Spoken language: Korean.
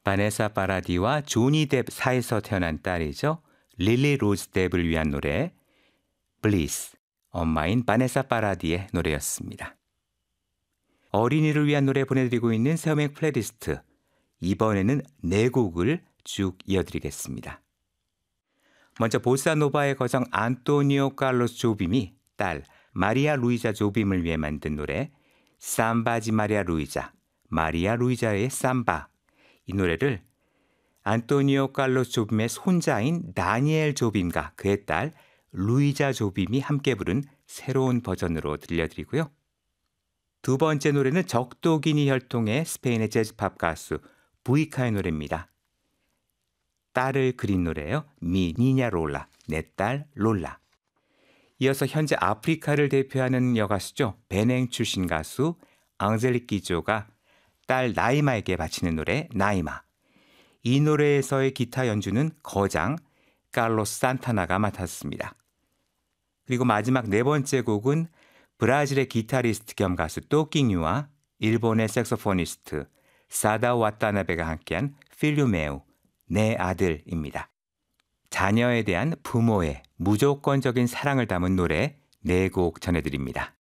바네사 파라디와 조니 뎁 사이에서 태어난 딸이죠. 릴리 로즈 뎁을 위한 노래 블리스, 엄마인 바네사 파라디의 노래였습니다. 어린이를 위한 노래 보내드리고 있는 새음악 플레이리스트, 이번에는 네 곡을 쭉 이어드리겠습니다. 먼저 보사노바의 거장 안토니오 칼로스 조빔이 딸 마리아 루이자 조빔을 위해 만든 노래 삼바지 마리아 루이자의 삼바, 이 노래를 안토니오 칼로스 조빔의 손자인 다니엘 조빔과 그의 딸 루이자 조빔이 함께 부른 새로운 버전으로 들려드리고요. 두 번째 노래는 적도기니 혈통의 스페인의 재즈팝 가수 부이카의 노래입니다. 딸을 그린 노래예요. 미 니냐 롤라, 내 딸 롤라. 이어서 현재 아프리카를 대표하는 여가수죠. 베냉 출신 가수 앙젤릭 기조가 딸 나이마에게 바치는 노래 나이마. 이 노래에서의 기타 연주는 거장 칼로스 산타나가 맡았습니다. 그리고 마지막 네 번째 곡은 브라질의 기타리스트 겸 가수 또끼뉴와 일본의 색소포니스트 사다 와타나베가 함께한 필류메우, 내 아들입니다. 자녀에 대한 부모의 무조건적인 사랑을 담은 노래 네 곡 전해드립니다.